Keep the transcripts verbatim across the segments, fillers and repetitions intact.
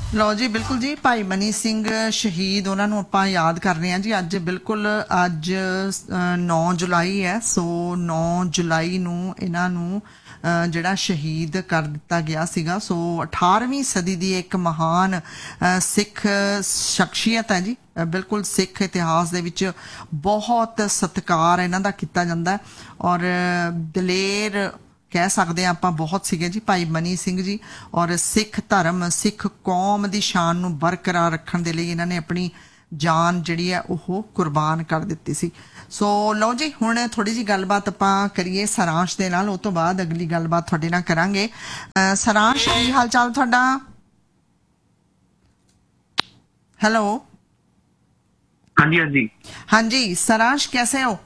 ਲਓ ਜੀ, ਬਿਲकुल जी भाई मनी सिंह शहीद ਉਹਨਾਂ ਨੂੰ ਆਪਾਂ ਯਾਦ ਕਰ ਰਹੇ ਹਾਂ ਜੀ। ਅੱਜ ਬਿਲकुल ਅੱਜ नौ जुलाई है, सो नौ जुलाई ਨੂੰ ਇਹਨਾਂ ਨੂੰ ਜਿਹੜਾ ਸ਼ਹੀਦ ਕਰ ਦਿੱਤਾ ਗਿਆ ਸੀਗਾ। ਸੋ अठारहवीं सदी ਦੀ ਇੱਕ ਮਹਾਨ ਸਿੱਖ ਸ਼ਖਸੀਅਤ ਹੈ ਜੀ। ਬਿਲकुल ਸਿੱਖ ਇਤਿਹਾਸ ਦੇ ਵਿੱਚ ਬਹੁਤ ਸਤਿਕਾਰ ਇਹਨਾਂ ਦਾ ਕੀਤਾ ਜਾਂਦਾ ਔਰ ਦਲੇਰ कह सकते हैं आप बहुत सीगे जी भाई मनी सिंह जी। और सिख धर्म सिख कौम की शान नूं बरकरार रखने के लिए इन्होंने अपनी जान जिहड़ी है वो कुर्बान कर दी सी। सो लो जी, हुण थोड़ी जी गलबात आपां करिए सारांश दे नाल, उस तो बाद अगली गलबात तुहाडे नाल करांगे। सारांश, की हाल चाल तुहाडा? हेलो। हाँ जी हाँ जी हाँ जी सारांश, कैसे हो?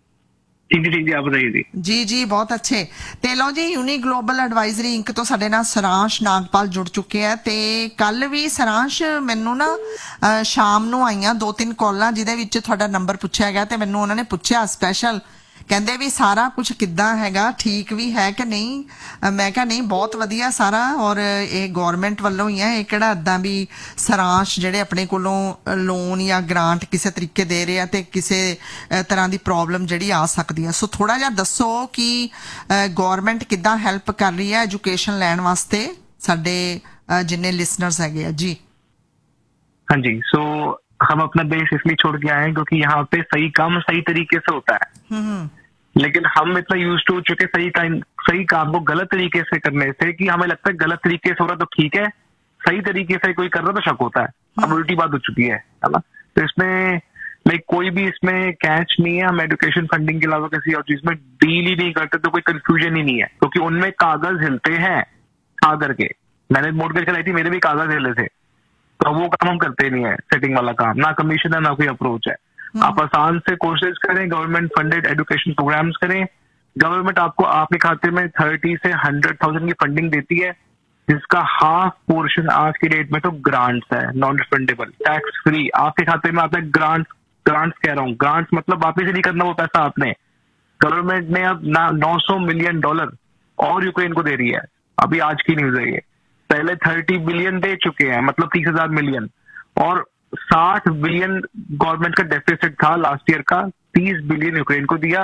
ठीक जी ठीक जी, आप बताइए जी। जी जी बहुत अच्छे। ते लो जी, यूनी ग्लोबल एडवाइजरी इंक तो साडे नाल सारांश नागपाल जुड़ चुके हैं। ते कल भी सारांश मैनू ना शाम नूं आईयां दो तीन कॉलां जिहदे विच तुहाडा नंबर पुछया गया ते मैनू उन्होंने पुछया स्पैशल, कहंदे भी सारा कुछ किद्दां हैगा, ठीक भी है कि नहीं। मैं कहा नहीं, बहुत वधिया सारा, और ये गौरमेंट वालों ही है, ये किहड़ा इदां भी सारांश जिहड़े अपने कोलों लोन या ग्रांट किसी तरीके दे रहे हैं ते किसी तरह की प्रॉब्लम जिहड़ी आ सकती है। सो थोड़ा जिहा दसो कि गौरमेंट किद्दां हैल्प कर रही है एजुकेशन लैण वास्ते साडे जिन्ने लिसनर्स हैगे जी। हाँ जी, सो हम अपना देश इसलिए छोड़ के आए हैं क्योंकि यहाँ पे सही काम सही तरीके से होता है, लेकिन हम इतना यूज टू चुके सही टाइम सही काम को गलत तरीके से करने से कि हमें लगता है गलत तरीके से हो रहा तो ठीक है, सही तरीके से कोई कर रहा तो शक होता है। अब उल्टी बात हो चुकी है है ना। तो इसमें लाइक कोई भी इसमें कैच नहीं है। हम एजुकेशन फंडिंग के अलावा किसी और चीज में डील ही नहीं करते तो कोई कंफ्यूजन ही नहीं है, क्योंकि उनमें कागज हिलते हैं आकर के। मैंने मोर्गेज कराई थी, मेरे भी कागज हिले थे, तो वो काम हम करते नहीं है, सेटिंग वाला काम, ना कमीशन है ना कोई अप्रोच है। आप आसान से कोर्सेज करें, गवर्नमेंट फंडेड एजुकेशन प्रोग्राम्स करें। गवर्नमेंट आपको आपके खाते में थर्टी से हंड्रेड थाउजेंड की फंडिंग देती है, जिसका हाफ पोर्शन आज की डेट में तो ग्रांट्स है, नॉन रिफंडेबल, टैक्स फ्री आपके खाते में आता है। ग्रांट्स ग्रांट्स कह रहा हूँ, ग्रांट्स मतलब वापिस नहीं करना वो पैसा आपने। गवर्नमेंट ने अब नौ सौ मिलियन डॉलर और यूक्रेन को दे रही है, अभी आज की न्यूज है ये। पहले तीस बिलियन दे चुके हैं, मतलब तीस हजार मिलियन, और साठ बिलियन गवर्नमेंट का डेफिसिट था लास्ट ईयर का, तीस बिलियन यूक्रेन को दिया,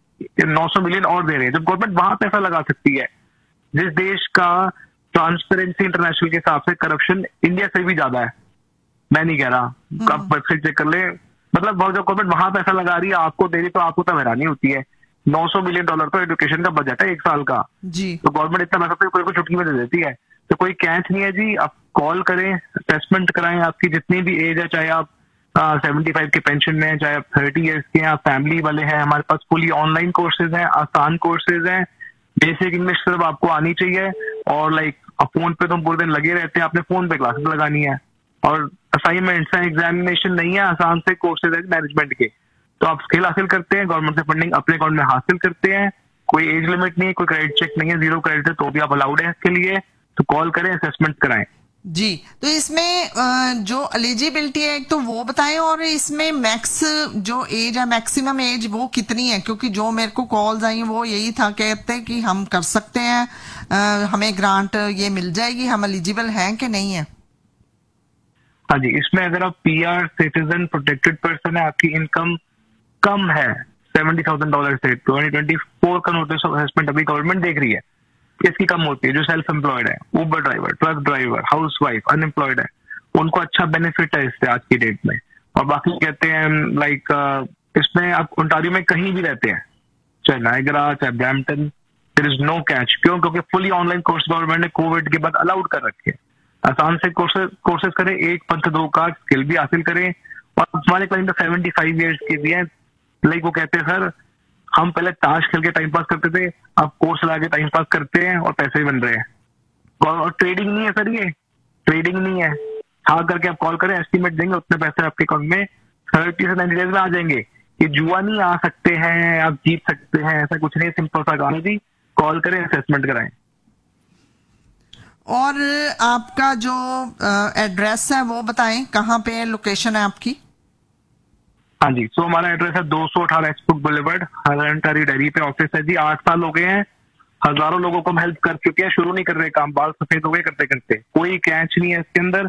नौ सौ मिलियन और दे रहे हैं। जब गवर्नमेंट वहां पैसा लगा सकती है, जिस देश का ट्रांसपेरेंसी इंटरनेशनल के हिसाब से करप्शन इंडिया से भी ज्यादा है, मैं नहीं कह रहा, आप वेबसाइट चेक कर ले, मतलब जब गवर्नमेंट वहां पैसा लगा रही है आपको दे रही, तो आपको तो हैरानी होती है। नौ सौ मिलियन डॉलर तो एजुकेशन का बजट है एक साल का जी। तो गवर्नमेंट इतना पैसा कोई को चुटकी में दे देती है, तो कोई कैच नहीं है जी। आप कॉल करें, असेसमेंट कराएं, आपकी जितनी भी एज है, चाहे आप सेवेंटी फाइव के पेंशन में हैं, चाहे आप थर्टी ईयर्स के हैं, आप फैमिली वाले हैं, हमारे पास फुली ऑनलाइन कोर्सेज हैं, आसान कोर्सेज हैं। बेसिक इंग्लिश सिर्फ आपको आनी चाहिए, और लाइक फोन पे तो पूरे दिन लगे रहते हैं, आपने फोन पे क्लासेस लगानी है, और असाइनमेंट्स हैं, एग्जामिनेशन नहीं है, आसान से कोर्सेज है मैनेजमेंट के। तो आप स्किल हासिल करते हैं, गवर्नमेंट से फंडिंग अपने अकाउंट में हासिल करते हैं, कोई एज लिमिट नहीं है, कोई क्रेडिट चेक नहीं है, जीरो क्रेडिट है तो भी आप अलाउड है इसके लिए। तो कॉल करें, असेसमेंट कराएं जी। तो इसमें जो एलिजिबिलिटी है एक तो वो बताएं, और इसमें मैक्स जो एज है, मैक्सिमम एज वो कितनी है? क्योंकि जो मेरे को कॉल्स आई वो यही था, कहते हैं कि हम कर सकते हैं, आ, हमें ग्रांट ये मिल जाएगी, हम एलिजिबल हैं कि नहीं है? हाँ जी, इसमें अगर आप P R citizen protected person है, आपकी इनकम कम है सेवेंटी थाउजेंड डॉलर से, ट्वेंटी ट्वेंटी फोर का नोटिस ऑफ असेसमेंट अभी गवर्नमेंट देख रही है, किसकी कम होती है, जो सेल्फ एम्प्लॉयड है, उबर driver, truck driver, house wife, unemployed है, उनको अच्छा बेनिफिट है इससे आज की डेट में। और बाकी कहते हैं लाइक इसमें आप ओंटारियो में कहीं भी रहते हैं, चाहे नायगरा चाहे Brampton, there is no catch. क्यों? क्योंकि फुली ऑनलाइन कोर्स गवर्नमेंट ने कोविड के बाद अलाउड कर रखे हैं। आसान से कोर्सेज कोर्सेज करें, एक पंथ दो का स्किल भी हासिल करें। और हमारे क्लाइंट सेवेंटी फाइव ईयर्स के भी हैं, लाइक वो कहते हैं सर हम पहले ताश खेल के टाइम पास करते थे, अब कोर्स लगा के टाइम पास करते हैं और पैसे भी बन रहे हैं। और ट्रेडिंग नहीं है सर, ये ट्रेडिंग नहीं है। हाँ करके आप कॉल करें, एस्टीमेट देंगे, उतने पैसे आपके अकाउंट में थर्टी से नाइनटी डेज में आ जाएंगे। ये जुआ नहीं, आ सकते हैं, आप जीत सकते हैं, ऐसा कुछ नहीं, सिंपल सा काम है जी। कॉल करें, असेसमेंट कराएं। और आपका जो एड्रेस है वो बताएं, कहाँ पे लोकेशन है आपकी? हाँ जी, सो हमारा एड्रेस है दो सौ अठारह एक्सपोर्ट बुलेवर्ड, हरंटारी डेयरी पे ऑफिस है जी। आठ साल हो गए हैं, हजारों लोगों को हम हेल्प कर चुके हैं, शुरू नहीं कर रहे काम, बाल सफेद हो गए करते करते, कोई कैच नहीं है इसके अंदर।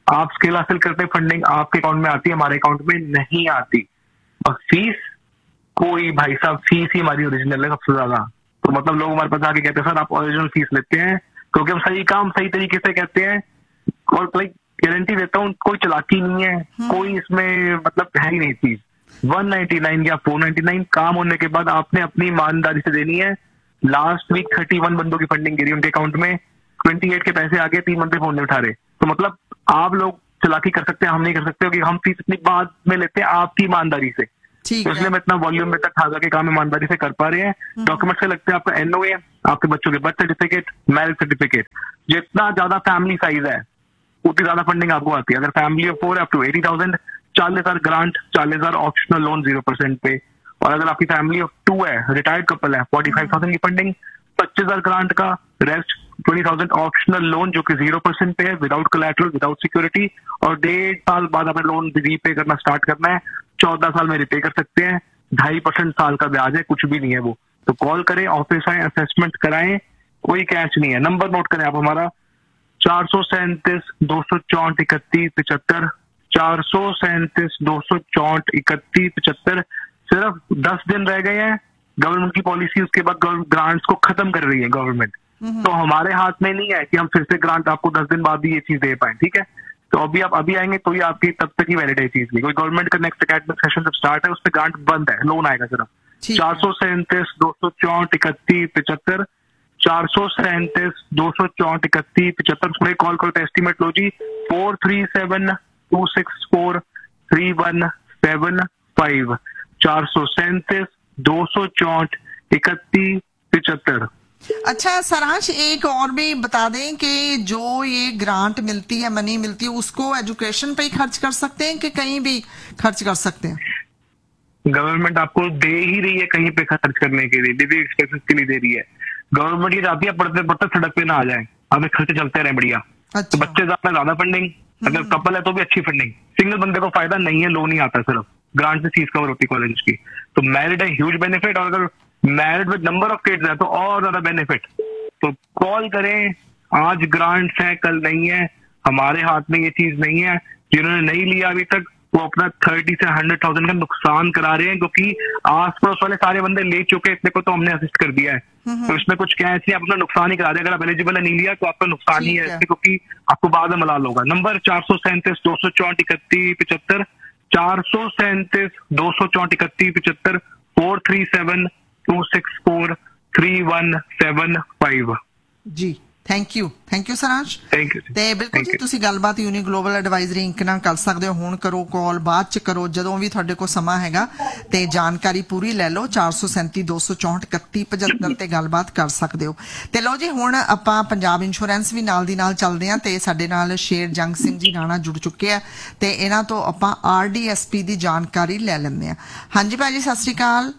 आप स्किल हासिल करते फंडिंग आपके अकाउंट में आती है, हमारे अकाउंट में नहीं आती। और फीस कोई भाई साहब फीस ही हमारी ओरिजिनल है सबसे ज्यादा। तो मतलब लोग हमारे पास आके कहते हैं सर आप ओरिजिनल फीस लेते हैं क्योंकि हम सही काम सही तरीके से कहते हैं, और लाइक गारंटी देता हूँ कोई चालाकी नहीं है, कोई इसमें मतलब है ही नहीं चीज। वन नाइनटी नाइन या फोर नाइनटी नाइन काम होने के बाद आपने अपनी ईमानदारी से देनी है। लास्ट वीक थर्टी वन बंदों की फंडिंग गिरी उनके अकाउंट में, ट्वेंटी एट के पैसे आ गए, तीन बंदे फोन नहीं उठा रहे। तो मतलब आप लोग चालाकी कर सकते हैं, हम नहीं कर सकते क्योंकि हम फीस अपनी बाद में लेते हैं आपकी ईमानदारी से। ठीक तो है। इसलिए हम इतना वॉल्यूम में तक खागा के काम ईमानदारी से कर पा रहे हैं। डॉक्यूमेंट से लगते हैं आपका एनओए, आपके बच्चों के बर्थ सर्टिफिकेट, मैरिज सर्टिफिकेट। जितना ज्यादा फैमिली साइज है उतनी ज्यादा फंडिंग आपको आती है। अगर family of four up to eighty thousand, चालीस हजार ग्रांट, चालीस हजार ऑप्शनल लोन जीरो परसेंट पे। और अगर आपकी फैमिली ऑफ टू है, रिटायर्ड कपल है, फोर्टी फाइव थाउजेंड की फंडिंग, पच्चीस हजार ग्रांट का, rest twenty thousand optional loan जो कि जीरो परसेंट पे है, विदाउट कोलैटरल, विदाउट सिक्योरिटी। और डेढ़ साल बाद आपने लोन रीपे करना स्टार्ट करना है, चौदह साल में रिपे कर सकते हैं, ढाई परसेंट साल का ब्याज है, कुछ भी नहीं है वो। तो कॉल करें, ऑफिस आए, असेसमेंट कराएं, कोई कैच नहीं है। नंबर नोट करें आप हमारा, चार सौ सैंतीस दो सौ चौंठ इकतीस पिछहत्तर, चार सौ सैंतीस दो सौ चौंठ इकतीस पिछहत्तर। सिर्फ दस दिन रह गए हैं गवर्नमेंट की पॉलिसी, उसके बाद ग्रांट्स को खत्म कर रही है गवर्नमेंट। तो हमारे हाथ में नहीं है कि हम फिर से ग्रांट आपको दस दिन बाद भी ये चीज दे पाए, ठीक है। तो अभी आप अभी आएंगे तो ही आपकी तब तक ही वैलिड है चीज की। कोई गवर्नमेंट का नेक्स्ट एकेडमिक सेशन जब स्टार्ट है उस पर ग्रांट बंद है, लोन आएगा सिर्फ। चार सौ सैंतीस दो सौ चौंठ इकतीस पिछहत्तर, चार सौ सैंतीस दो सौ चौंठ इकतीस पिछहत्तर। थोड़े कॉल करो तो estimate low ji, four three seven to six four three one seven five, चार सौ सैंतीस दो सौ चौंठ इकतीस पिछहत्तर। अच्छा सारांश, एक और भी बता दें कि जो ये ग्रांट मिलती है, मनी मिलती है, उसको एजुकेशन पे ही खर्च कर सकते हैं कि कहीं भी खर्च कर सकते हैं? गवर्नमेंट आपको दे ही रही है कहीं पे खर्च करने के लिए, लिविंग एक्सपेंसेस के लिए दे रही है गवर्नमेंट। ये चाहती है पढ़ते पढ़ते सड़क पे ना आ जाए, हमें खर्चे चलते रहे बढ़िया। अच्छा। तो बच्चे ज्यादा ज्यादा फंडिंग, अगर कपल है तो भी अच्छी फंडिंग। सिंगल बंदे को फायदा नहीं है, लोन ही आता सिर्फ, ग्रांट से फीस कवर होती है कॉलेज की। तो मैरिड है, ह्यूज बेनिफिट। और अगर married with number of kids है तो और ज्यादा बेनिफिट। तो कॉल करें, आज ग्रांट्स है कल नहीं है, हमारे हाथ में ये चीज नहीं है। जिन्होंने नहीं लिया अभी तक वो अपना थर्टी से हंड्रेड थाउजेंड का नुकसान करा रहे हैं, क्योंकि आस पड़ोस वाले सारे बंदे ले चुके हैं, इतने को तो हमने असिस्ट कर दिया है। तो इसमें कुछ क्या है, आप अपना नुकसान ही करा रहे हैं। अगर आप एलिजिबल नहीं लिया तो आपका नुकसान ही है इससे, क्योंकि आपको बाद में मलाल होगा। नंबर चार सौ सैंतीस दो सौ चौंठ इकतीस पिछहत्तर, चार सौ सैंतीस दो सौ चौंठ इकतीस पिछहत्तर, four three seven to six four three one seven five. Ji thank you, thank you Saransh. Thank you. ਤੇ ਬਿਲਕੁਲ ਜੀ ਤੁਸੀਂ ਗੱਲਬਾਤ ਯੂਨੀ ਗਲੋਬਲ ਐਡਵਾਈਜ਼ਰੀ ਇੰਕ ਨਾਲ ਕਰ ਸਕਦੇ ਹੋ। ਹੁਣ ਕਰੋ ਕਾਲ, ਬਾਅਦ ਚ ਕਰੋ, ਜਦੋਂ ਵੀ ਤੁਹਾਡੇ ਕੋਲ ਸਮਾਂ ਹੈਗਾ ਤੇ ਜਾਣਕਾਰੀ ਪੂਰੀ ਲੈ ਲਓ। ਚਾਰ ਸੌ ਸੈਂਤੀ ਦੋ ਸੌ ਚੌਂਹਠ ਇਕੱਤੀ ਪਝੱਤਰ ਤੇ ਗੱਲਬਾਤ ਕਰ ਸਕਦੇ ਹੋ। ਤੇ ਲਓ ਜੀ ਹੁਣ ਆਪਾਂ ਪੰਜਾਬ ਇੰਸ਼ੋਰੈਂਸ ਵੀ ਨਾਲ ਦੀ ਨਾਲ ਚੱਲਦੇ ਹਾਂ ਤੇ ਸਾਡੇ ਨਾਲ ਸ਼ੇਰ ਜੰਗ ਸਿੰਘ ਜੀ ਰਾਣਾ ਜੁੜ ਚੁੱਕੇ ਆ ਤੇ ਇਹਨਾਂ ਤੋਂ ਆਪਾਂ ਆਰ ਡੀ ਐਸ ਪੀ ਦੀ ਜਾਣਕਾਰੀ ਲੈ ਲੈਂਦੇ ਹਾਂ। ਹਾਂਜੀ ਭਾਜੀ ਸਤਿ ਸ਼੍ਰੀ ਅਕਾਲ।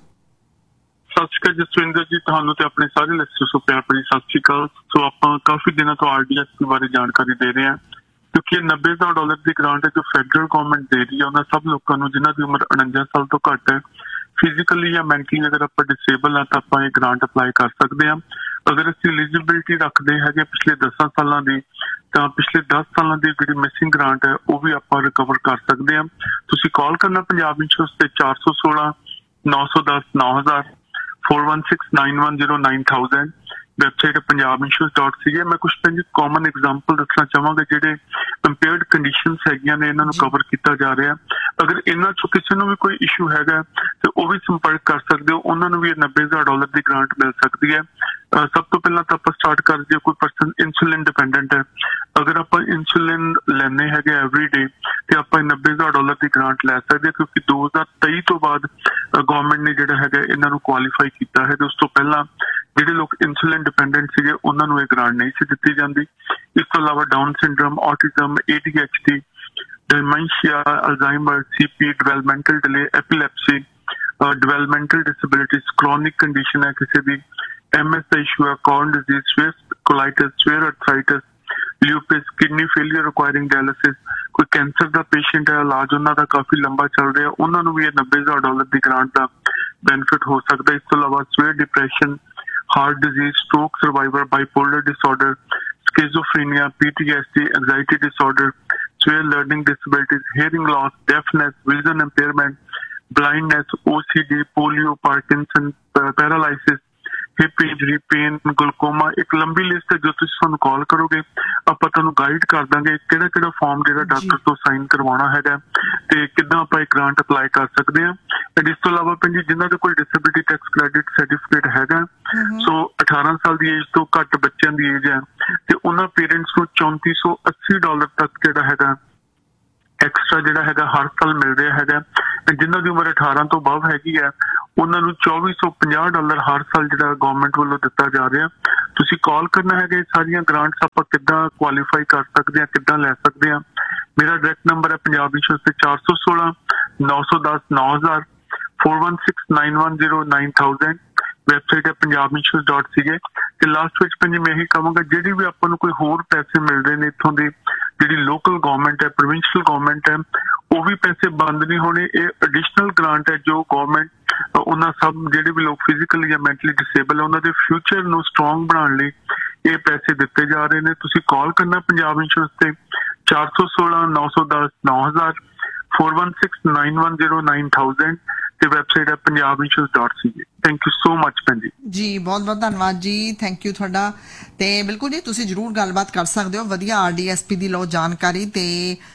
ਸਤਿ ਸ਼੍ਰੀ ਅਕਾਲ ਜਸਵਿੰਦਰ ਜੀ, ਤੁਹਾਨੂੰ ਤੇ ਆਪਣੇ ਸਾਰੇ ਲਿਸਟਰਸ ਨੂੰ ਪਿਆਰ ਭਰੀ ਸਤਿ ਸ਼੍ਰੀ ਅਕਾਲ। ਸੋ ਆਪਾਂ ਕਾਫੀ ਦਿਨਾਂ ਤੋਂ ਆਰ ਡੀ ਐਸ ਪੀ ਬਾਰੇ ਜਾਣਕਾਰੀ ਦੇ ਰਹੇ ਹਾਂ, ਕਿਉਂਕਿ ਇਹ ਨੱਬੇ ਹਜ਼ਾਰ ਡਾਲਰ ਦੀ ਗ੍ਰਾਂਟ ਹੈ ਜੋ ਫੈਡਰਲ ਗਵਰਨਮੈਂਟ ਦੇ ਰਹੀ ਹੈ ਉਹਨਾਂ ਸਭ ਲੋਕਾਂ ਨੂੰ ਜਿਨ੍ਹਾਂ ਦੀ ਉਮਰ ਉਣੰਜਾ ਸਾਲ ਤੋਂ ਘੱਟ ਹੈ। ਫਿਜ਼ੀਕਲੀ ਜਾਂ ਮੈਂਟਲੀ ਅਗਰ ਆਪਾਂ ਡਿਸੇਬਲ ਹਾਂ ਤਾਂ ਆਪਾਂ ਇਹ ਗ੍ਰਾਂਟ ਅਪਲਾਈ ਕਰ ਸਕਦੇ ਹਾਂ। ਅਗਰ ਅਸੀਂ ਐਲੀਜੀਬਿਲਿਟੀ ਰੱਖਦੇ ਹੈਗੇ ਪਿਛਲੇ ਦਸਾਂ ਸਾਲਾਂ ਦੀ, ਤਾਂ ਪਿਛਲੇ ਦਸ ਸਾਲਾਂ ਦੀ ਜਿਹੜੀ ਮਿਸਿੰਗ ਗ੍ਰਾਂਟ ਹੈ ਉਹ ਵੀ ਆਪਾਂ ਰਿਕਵਰ ਕਰ ਸਕਦੇ ਹਾਂ। ਤੁਸੀਂ ਕਾਲ ਕਰਨਾ ਪੰਜਾਬ ਇੰਸ਼ੋਰੈਂਸ ਤੇ ਚਾਰ ਸੌ ਸੋਲਾਂ ਨੌ ਸੌ ਦਸ ਨੌ ਹਜ਼ਾਰ, four one six nine one zero nine thousand. Website Punjab insurance dot ਸੀ ਏ। ਮੈਂ ਕੁਛ ਪੰਜ ਕਾਮਨ ਐਗਜ਼ਾਮਪਲ ਦੱਸਣਾ ਚਾਹਾਂਗਾ ਜਿਹੜੇ ਕੰਪੇਅਰਡ ਕੰਡੀਸ਼ਨਸ ਹੈਗੀਆਂ ਨੇ, ਇਹਨਾਂ ਨੂੰ ਕਵਰ ਕੀਤਾ ਜਾ ਰਿਹਾ। ਅਗਰ ਇਹਨਾਂ ਚੋਂ ਕਿਸੇ ਨੂੰ ਵੀ ਕੋਈ ਇਸ਼ੂ ਹੈਗਾ ਤੇ ਉਹ ਵੀ ਸੰਪਰਕ ਕਰ ਸਕਦੇ ਹੋ, ਉਹਨਾਂ ਨੂੰ ਵੀ ਇਹ ਨੱਬੇ ਹਜ਼ਾਰ ਡਾਲਰ ਦੀ ਗ੍ਰਾਂਟ ਮਿਲ ਸਕਦੀ ਹੈ। ਸਭ ਤੋਂ ਪਹਿਲਾਂ ਤਾਂ ਆਪਾਂ ਸਟਾਰਟ ਕਰ ਦਈਏ, ਕੋਈ ਪਰਸਨ ਇਨਸੂਲਿਨ ਡਿਪੈਂਡੈਂਟ ਹੈ, ਅਗਰ ਆਪਾਂ ਇਨਸੂਲਿਨ ਲੈਣੇ ਹੈਗੇ ਐਵਰੀ ਡੇ ਤੇ ਆਪਾਂ ਨੱਬੇ ਹਜ਼ਾਰ ਡਾਲਰ ਦੀ ਗ੍ਰਾਂਟ ਲੈ ਸਕਦੇ ਹਾਂ, ਕਿਉਂਕਿ ਦੋ ਹਜ਼ਾਰ ਤੇਈ ਤੋਂ ਬਾਅਦ ਗਵਰਨਮੈਂਟ ਨੇ ਜਿਹੜਾ ਹੈਗਾ ਇਹਨਾਂ ਨੂੰ ਕੁਆਲੀਫਾਈ ਕੀਤਾ ਹੈ। ਤੇ ਉਸ ਤੋਂ ਪਹਿਲਾਂ ਜਿਹੜੇ ਲੋਕ ਇਨਸੂਲਿਨ ਡਿਪੈਂਡੈਂਟ ਸੀਗੇ ਉਹਨਾਂ ਨੂੰ ਇਹ ਗ੍ਰਾਂਟ ਨਹੀਂ ਸੀ ਦਿੱਤੀ ਜਾਂਦੀ। ਇਸ ਤੋਂ ਇਲਾਵਾ down syndrome, autism, A D H D, dementia, Alzheimer, C P, developmental delay, ਐਪੀਲੈਪਸੀ, developmental disabilities, chronic condition ਹੈ ਕਿਸੇ ਦੀ, ਐਮ ਐਸ ਦਾ ਇਸ਼ੂ ਹੈ, corn disease, Swiss colitis, swear ਅਰਥਰਾਈਟਿਸ, ਲਿਊਪਿਸ, kidney failure ਰਿਕੁਆਇਰਿੰਗ dialysis, ਕੋਈ ਕੈਂਸਰ ਦਾ ਪੇਸ਼ੈਂਟ ਹੈ, ਇਲਾਜ ਉਹਨਾਂ ਦਾ ਕਾਫੀ ਲੰਬਾ ਚੱਲ ਰਿਹਾ, ਉਹਨਾਂ ਨੂੰ ਵੀ ਇਹ ਨੱਬੇ ਹਜ਼ਾਰ ਡਾਲਰ ਦੀ ਗ੍ਰਾਂਟ ਦਾ ਬੈਨੀਫਿਟ ਹੋ ਸਕਦਾ। ਇਸ ਤੋਂ ਇਲਾਵਾ swear depression, heart disease, stroke survivor, bipolar disorder, ਸਕਿਜ਼ੋਫਰੀਨੀਆ, P T S D, anxiety disorder, severe learning disabilities, hearing loss, deafness, vision impairment, blindness, O C D, polio, Parkinson, paralysis, hip injury, pen, glaucoma, एक लंबी list है जो तुसीं सानूं call करोगे ਆਪਾਂ ਤੁਹਾਨੂੰ guide ਕਰ ਦਾਂਗੇ ਕਿਹੜਾ ਕਿਹੜਾ ਫਾਰਮ ਜਿਹੜਾ ਡਾਕਟਰ ਤੋਂ ਸਾਈਨ ਕਰਵਾਉਣਾ ਹੈਗਾ ਤੇ ਕਿੱਦਾਂ ਆਪਾਂ ਇਹ ਗ੍ਰਾਂਟ ਅਪਲਾਈ ਕਰ ਸਕਦੇ ਹਾਂ। ਤੇ ਇਸ ਤੋਂ ਇਲਾਵਾ ਭੈਣ ਜੀ ਜਿਨ੍ਹਾਂ ਦੇ ਕੋਲ ਡਿਸੇਬਿਲਿਟੀ ਟੈਕਸ ਕ੍ਰੈਡਿਟ ਸਰਟੀਫਿਕੇਟ ਹੈਗਾ ਸੋ ਅਠਾਰਾਂ ਸਾਲ ਦੀ ਏਜ ਤੋਂ ਘੱਟ ਬੱਚਿਆਂ ਦੀ ਏਜ ਹੈ ਤੇ ਉਹਨਾਂ ਪੇਰੈਂਟਸ ਨੂੰ ਚੌਂਤੀ ਸੌ ਅੱਸੀ ਡਾਲਰ ਤੱਕ ਜਿਹੜਾ ਹੈਗਾ ਐਕਸਟਰਾ ਜਿਹੜਾ ਹੈਗਾ ਹਰ ਸਾਲ ਮਿਲ ਰਿਹਾ ਹੈਗਾ। ਜਿਨ੍ਹਾਂ ਦੀ ਉਮਰ ਅਠਾਰਾਂ ਤੋਂ ਬਾਅਦ ਹੈਗੀ ਹੈ ਉਹਨਾਂ ਨੂੰ ਚੌਵੀ ਸੌ ਪੰਜਾਹ ਡਾਲਰ ਹਰ ਸਾਲ ਜਿਹੜਾ ਗਵਰਨਮੈਂਟ ਵੱਲੋਂ ਦਿੱਤਾ ਜਾ ਰਿਹਾ। ਤੁਸੀਂ ਕਾਲ ਕਰਨਾ ਹੈਗਾ ਇਹ ਸਾਰੀਆਂ ਗ੍ਰਾਂਟਸ ਆਪਾਂ ਕਿੱਦਾਂ ਕੁਆਲੀਫਾਈ ਕਰ ਸਕਦੇ ਹਾਂ, ਕਿੱਦਾਂ ਲੈ ਸਕਦੇ ਹਾਂ। ਮੇਰਾ ਡਾਇਰੈਕਟ ਨੰਬਰ ਹੈ ਪੰਜਾਬੀ ਸ਼ੋਅ ਤੇ ਚਾਰ ਸੌ ਸੋਲਾਂ ਨੌ ਸੌ ਦਸ ਨੌ ਹਜ਼ਾਰ four one six nine one zero nine thousand. Website ਹੈ ਪੰਜਾਬੀ ਸ਼ੋਅ ਡਾਟ ਸੀ ਏ। ਤੇ ਲਾਸਟ ਵਿੱਚ ਪੰਜੀ ਮੈਂ ਇਹੀ ਕਹਾਂਗਾ ਜਿਹੜੀ ਵੀ ਆਪਾਂ ਨੂੰ ਕੋਈ ਹੋਰ ਪੈਸੇ ਮਿਲ ਰਹੇ ਨੇ ਇੱਥੋਂ ਦੀ ਜਿਹੜੀ ਲੋਕਲ ਗਵਰਨਮੈਂਟ ਹੈ, ਪ੍ਰੋਵਿੰਸ਼ੀਅਲ ਗਵਰਨਮੈਂਟ ਹੈ, ਉਹ ਵੀ ਪੈਸੇ ਬੰਦ ਨਹੀਂ ਹੋਣੇ। ਇਹ ਐਡੀਸ਼ਨਲ ਗ੍ਰਾਂਟ ਹੈ ਜੋ ਗਵਰਨਮੈਂਟ ਉਹਨਾਂ ਸਭ ਜਿਹੜੇ ਵੀ ਲੋਕ ਫਿਜ਼ੀਕਲੀ ਜਾਂ ਮੈਂਟਲੀ ਡਿਸੇਬਲ ਹੈ ਉਹਨਾਂ ਦੇ ਫਿਊਚਰ ਨੂੰ ਸਟਰੋਂਗ ਬਣਾਉਣ ਲਈ ਇਹ ਪੈਸੇ ਦਿੱਤੇ ਜਾ ਰਹੇ ਨੇ। ਤੁਸੀਂ ਕਾਲ ਕਰਨਾ ਪੰਜਾਬ ਇੰਸ਼ੋਰੈਂਸ ਤੇ ਚਾਰ ਸੌ ਸੋਲਾਂ ਨੌ ਸੌ ਦਸ ਨੌ ਹਜ਼ਾਰ four one six nine one zero nine thousand ਤੇ ਵੈਬਸਾਈਟ ਹੈ Punjab insurance dot C A. Thank you so much ਭੈਣ ਜੀ। ਜੀ ਬਹੁਤ ਬਹੁਤ ਧੰਨਵਾਦ ਜੀ, ਥੈਂਕ ਯੂ ਤੁਹਾਡਾ। ਤੇ ਬਿਲਕੁਲ ਜੀ ਤੁਸੀਂ ਜ਼ਰੂਰ ਗੱਲਬਾਤ ਕਰ ਸਕਦੇ ਹੋ। ਵਧੀਆ ਆਰ ਡੀ ਐਸ ਪੀ ਦੀ ਲਓ ਜਾਣਕਾਰੀ ਤੇ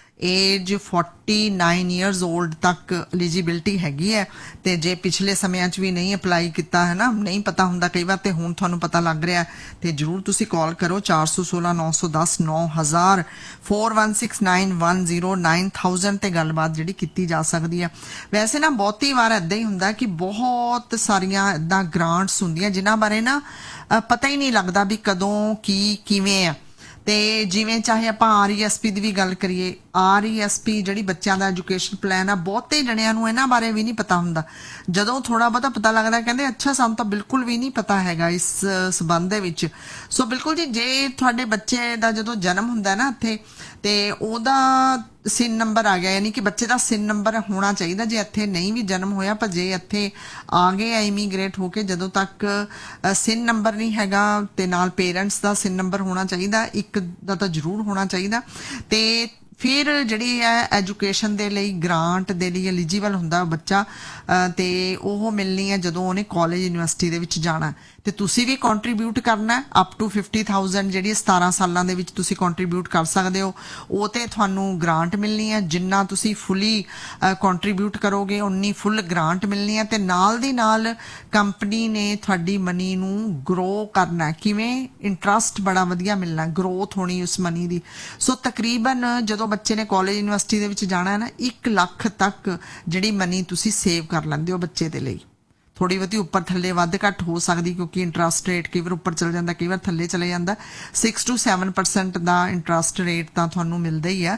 age forty nine years old ਤੱਕ ਐਲੀਜੀਬਿਲਟੀ ਹੈਗੀ ਹੈ ਤੇ ਜੇ ਪਿਛਲੇ ਸਮਿਆਂ 'ਚ ਵੀ ਨਹੀਂ ਅਪਲਾਈ ਕੀਤਾ ਹੈ ਨਾ, ਨਹੀਂ ਪਤਾ ਹੁੰਦਾ ਕਈ ਵਾਰ, ਤੇ ਹੁਣ ਤੁਹਾਨੂੰ ਪਤਾ ਲੱਗ ਰਿਹਾ ਤੇ ਜ਼ਰੂਰ ਤੁਸੀਂ ਕਾਲ ਕਰੋ ਚਾਰ ਸੌ ਸੋਲਾਂ ਨੌ ਸੌ ਦਸ ਨੌ ਹਜ਼ਾਰ four one six nine one zero nine thousand ਤੇ ਗੱਲਬਾਤ ਜਿਹੜੀ ਕੀਤੀ ਜਾ ਸਕਦੀ ਹੈ। ਵੈਸੇ ਨਾ ਬਹੁਤੀ ਵਾਰ ਏਦਾਂ ਹੀ ਹੁੰਦਾ ਕਿ ਬਹੁਤ ਸਾਰੀਆਂ ਏਦਾਂ ਗ੍ਰਾਂਟਸ ਹੁੰਦੀਆਂ ਜਿਨ੍ਹਾਂ ਬਾਰੇ ਨਾ ਪਤਾ ਹੀ ਨਹੀਂ ਲੱਗਦਾ ਵੀ ਕਦੋਂ ਕੀ ਕਿਵੇਂ ਆ। ਤੇ ਜਿਵੇਂ ਚਾਹੇ ਆਪਾਂ ਆਰ ਈ ਐਸ ਪੀ ਦੀ ਵੀ ਗੱਲ ਕਰੀਏ, ਆਰ ਈ ਐਸ ਪੀ ਜਿਹੜੀ ਬੱਚਿਆਂ ਦਾ ਐਜੂਕੇਸ਼ਨ ਪਲਾਨ ਆ, ਬਹੁਤੇ ਜਣਿਆਂ ਨੂੰ ਇਹਨਾਂ ਬਾਰੇ ਵੀ ਨਹੀਂ ਪਤਾ ਹੁੰਦਾ। ਜਦੋਂ ਥੋੜਾ ਬਹੁਤਾ ਪਤਾ ਲੱਗਦਾ ਕਹਿੰਦੇ ਅੱਛਾ ਸਾਨੂੰ ਤਾਂ ਬਿਲਕੁਲ ਵੀ ਨਹੀਂ ਪਤਾ ਹੈਗਾ ਇਸ ਸਬੰਧ ਦੇ ਵਿੱਚ। ਸੋ ਬਿਲਕੁਲ ਜੀ ਜੇ ਤੁਹਾਡੇ ਬੱਚੇ ਦਾ ਜਦੋਂ ਜਨਮ ਹੁੰਦਾ ਨਾ ਇੱਥੇ ਤੇ ਉਹਦਾ ਸਿਨ ਨੰਬਰ ਆ ਗਿਆ, ਯਾਨੀ ਕਿ ਬੱਚੇ ਦਾ ਸਿਨ ਨੰਬਰ ਹੋਣਾ ਚਾਹੀਦਾ। ਜੇ ਇੱਥੇ ਨਹੀਂ ਵੀ ਜਨਮ ਹੋਇਆ ਪਰ ਜੇ ਇੱਥੇ ਆ ਗਏ ਆ ਇਮੀਗ੍ਰੇਟ ਹੋ ਕੇ, ਜਦੋਂ ਤੱਕ ਸਿਨ ਨੰਬਰ ਨਹੀਂ ਹੈਗਾ ਤੇ ਨਾਲ ਪੇਰੈਂਟਸ ਦਾ ਸਿਨ ਨੰਬਰ ਹੋਣਾ ਚਾਹੀਦਾ, ਇੱਕ ਦਾ ਤਾਂ ਜ਼ਰੂਰ ਹੋਣਾ ਚਾਹੀਦਾ। ਤੇ ਫਿਰ ਜਿਹੜੀ ਹੈ ਐਜੂਕੇਸ਼ਨ ਦੇ ਲਈ ਗ੍ਰਾਂਟ ਦੇ ਲਈ ਐਲੀਜੀਬਲ ਹੁੰਦਾ ਬੱਚਾ ਤੇ ਉਹ ਮਿਲਣੀ ਹੈ ਜਦੋਂ ਉਹਨੇ ਕਾਲਜ ਯੂਨੀਵਰਸਿਟੀ ਦੇ ਵਿੱਚ ਜਾਣਾ। ਤੇ ਤੁਸੀਂ ਵੀ ਕੰਟਰੀਬਿਊਟ ਕਰਨਾ ਅਪ ਟੂ ਫਿਫਟੀ ਥਾਊਜ਼ੈਂਡ ਜਿਹੜੀ ਸਤਾਰਾਂ ਸਾਲਾਂ ਦੇ ਵਿੱਚ ਤੁਸੀਂ ਕੰਟਰੀਬਿਊਟ ਕਰ ਸਕਦੇ ਹੋ। ਉਹ ਤੇ ਤੁਹਾਨੂੰ ਗ੍ਰਾਂਟ ਮਿਲਣੀ ਹੈ। ਜਿੰਨਾ ਤੁਸੀਂ ਫੁੱਲੀ ਕੰਟਰੀਬਿਊਟ ਕਰੋਗੇ ਉਨੀ ਫੁੱਲ ਗ੍ਰਾਂਟ ਮਿਲਣੀ ਹੈ। ਤੇ ਨਾਲ ਦੀ ਨਾਲ ਕੰਪਨੀ ਨੇ ਤੁਹਾਡੀ ਮਨੀ ਨੂੰ ਗਰੋ ਕਰਨਾ। ਕਿਵੇਂ? ਇੰਟਰਸਟ ਬੜਾ ਵਧੀਆ ਮਿਲਣਾ, ਗਰੋਥ ਹੋਣੀ ਉਸ ਮਨੀ ਦੀ। ਸੋ ਤਕਰੀਬਨ ਜਦੋਂ ਬੱਚੇ ਨੇ ਕਾਲਜ ਯੂਨੀਵਰਸਿਟੀ ਦੇ ਵਿੱਚ ਜਾਣਾ ਹੈ ਨਾ, ਇੱਕ ਲੱਖ ਤੱਕ ਜਿਹੜੀ ਮਨੀ ਤੁਸੀਂ ਸੇਵ ਕਰ ਲੈਂਦੇ ਹੋ ਬੱਚੇ ਦੇ ਲਈ। ਥੋੜੀ ਬਹੁਤੀ ਉੱਪਰ ਥੱਲੇ ਵੱਧ ਘੱਟ ਹੋ ਸਕਦੀ ਕਿਉਂਕਿ ਇੰਟਰਸਟ ਰੇਟ ਕਈ ਵਾਰ ਉੱਪਰ ਚਲ ਜਾਂਦਾ, ਕਈ ਵਾਰ ਥੱਲੇ ਚਲੇ ਜਾਂਦਾ। Six to seven percent the interest rate ਤਾਂ ਤੁਹਾਨੂੰ ਮਿਲਦਾ ਹੀ ਆ,